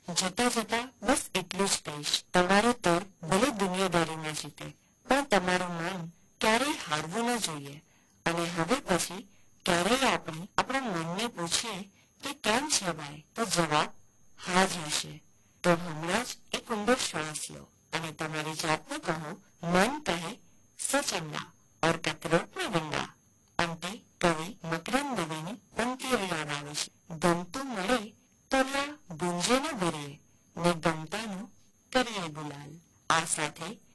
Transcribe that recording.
જતા જતા બસ એટલું જ કહીશ, તમારો તર ભલે દુનિયાદારીમાં જીતે, પણ તમારું મન ક્યારેય હારવું ન જોઈએ. અને હવે પછી ક્યારેય આપણે આપણા મનને પૂછીએ કે કેમ છે ભાઈ, તો જવાબ હા જ હશે. તો હમણાં જ એક ઊંડો શ્વાસ લો અને તમારી જાતને કહો, મન કહે સચંગા और कतरों में गंगा. અંતે કવિ મકરંદ દવેની પંક્તિઓ યાદ આવે છે. ગમતું મળે તો લા ગુંજે ન ભરીએ, ને ગમતાનું કરીએ ગુલાલ. આ સાથે